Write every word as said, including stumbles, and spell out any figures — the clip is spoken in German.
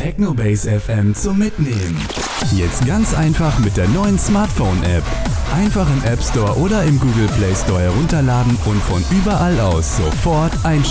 Technobase F M zum Mitnehmen. Jetzt ganz einfach mit der neuen Smartphone-App. Einfach im App Store oder im Google Play Store herunterladen und von überall aus sofort einstellen.